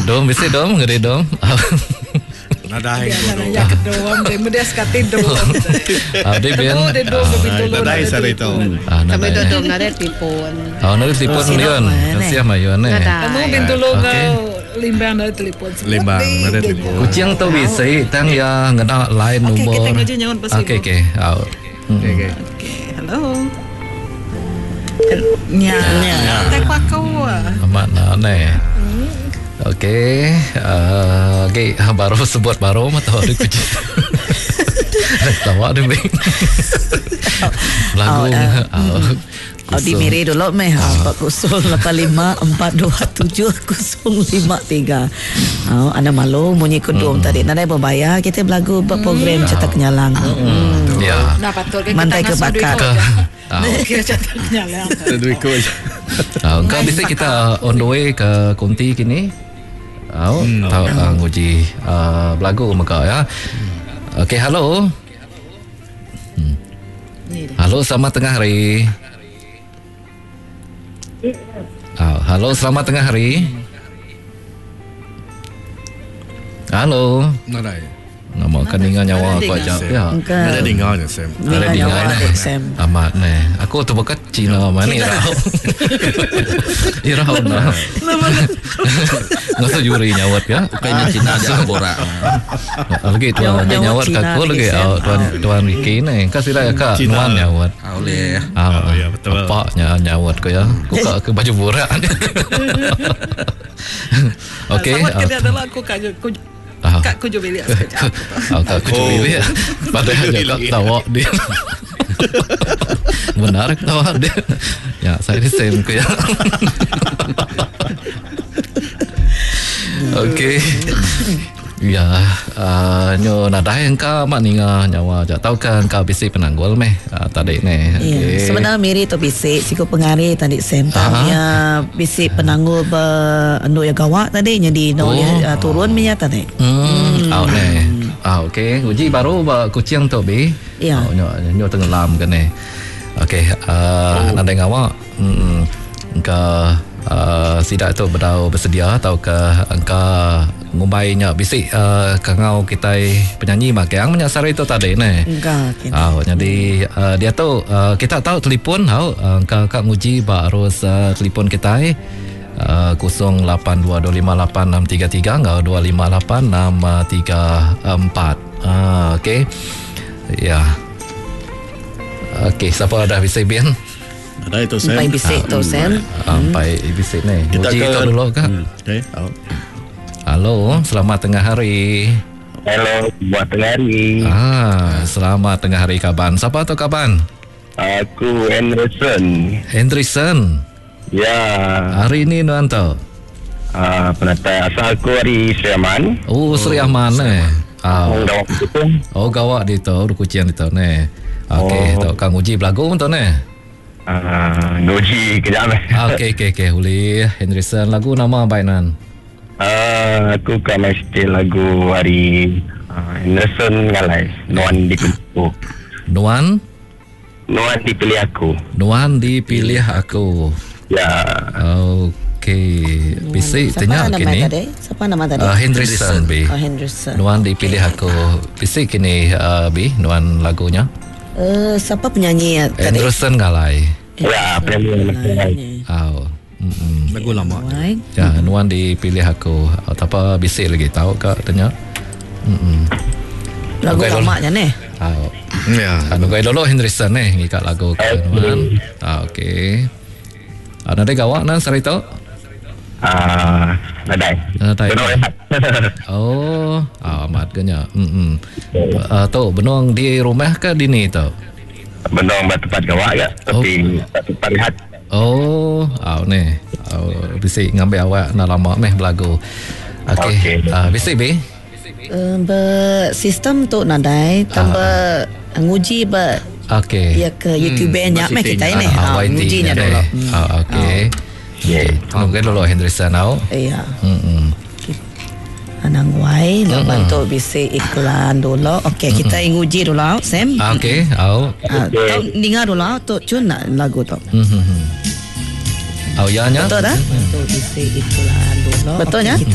Dom bisa dom ngeri dom. Nadahin ko. Ya kedom, dia skatin dom. Ada ben. Nadahin sa rito. Kami dodom na rin tipon. Nari tipon yun. Siya mayon Kamu bintulong limbang dari telepon. Limbang dari telepon. Kucing tu bisa tang ya ngena lain nomor. Okey, kita ngaji nyawan pasal. Okey. Okey, hello. Nya. Tak kau. Amat ne. Okey. Okey, baru sebut baru mata ada kucing. Tahu ada bing. Lagu. Di Miri dulu meh 4085427053. Ana malu munyi kedum tadi. Nada berbayar kita berlagu berprogram cetak kenyalang. Ya. Nah patut Mantai ke bakat. Kira cetak kenyalang. Duit ko. Kau bisa kita on the way ke Kunti kini. Tahu nguji berlagu maka ya. Okey, halo. Halo, selamat tengah hari. Halo, selamat tengah hari. Halo. Nadahin. Nama kaningan nyawa aku ajak ya. Ada dengar je Sam. Ada dengar amat ne. Aku tu bekat Cina mana irau. Irau na. Ngasa juri nyawat ya. Kayaknya Cina aja borak. Lagi tuan nyawat aku lagi tuan Ricky ni. Kasih raya kak nuan nyawat. Oleh. Ya betul. Apa nyawat ko ya. Ku kak ke baju borak. Okey. Sama kita adalah aku kagak Kak ku jual bilik sekejap. Kak ku jual bilik. Padahal kak tawa dia. Benar tawa dia. Ya, saya ni same ku ya. Okey. Ya, nyo nadai engkau mak ninga nyawa jak tahu kan kau bisi penanggul meh tadi ni. Okay. Sebenarnya Miri tu bisi siku pengari tadi sentanya bisi penanggul anu ya gawak tadi jadi no turun minyak tadi. Ne. Okey, uji baru kucing tu bi. Ya. Nyo tenggelam kan ni. Okey, nadai ngawak engkau sidak tu bersedia atau ke engkau ngubainya bisik kangau kita penyanyi makiang menyasar itu tadi ni. Enggak. Jadi dia tu kita tahu telefon kak nguji harus telefon kita 08225863 ngau 258634. Okey. Ya. Okey, siapa dah bisik bien? Ada itu Sam. Sampai bisik tu Sam. Sampai bisik ni. Uji tu dulu kak. Okey. Halo, selamat tengah hari. Hello, buat tengah hari. Selamat tengah hari kaban. Siapa tu kaban? Aku Hendrison. Ya. Hari ni nuan tu? Penata asal aku dari Seriaman. Seri Ahman ni. Gawak itu. Gawak di tu, kucing di tu ni. Okey, tu Kang Uji belagu tu ni. Ngoji kejap Okey. Uli Hendrison lagu nama bainan. Aku kan mesti lagu hari Henderson ngalai Nuan dipilih. Nuan dipilih aku. Ya. Okey. Bisik tanya kini. Siapa nama tadi? Henderson B. Henderson. Nuan dipilih aku. Bisik kini B. Nuan lagunya. Siapa penyanyi tadi? Henderson ngalai. Ya, penyanyi. Lagu lama. Ya, Nuan dipilih aku. Apa bisik lagi tahu kak tanya? Lagu lamanya ni. Ya. Anu gaya dulu Henderson ni ngikat lagu ke Nuan. Okey. Ada gawak nan sari tu? Nadai. Amat kenya. Tu benong di rumah ke di ni tu? Benong tempat gawak ya, tapi tempat lihat. Ni. Bisik ngambil awak nak lama meh belagu. Okey. Bisik bi? Sistem tu nadai tambah nguji okey. Ya ke YouTube nya meh kita ini. Ngujinya dulu. Okey. Tunggu dulu Henderson tau. Iya. Anang wai nak bantu bisik iklan dulu. Okey, kita nguji dulu Sam. Okey. Tahu dengar dulu tu cun lagu tu. Ya nya. Betul dah? Betul bisik iklan dulu. Betulnya?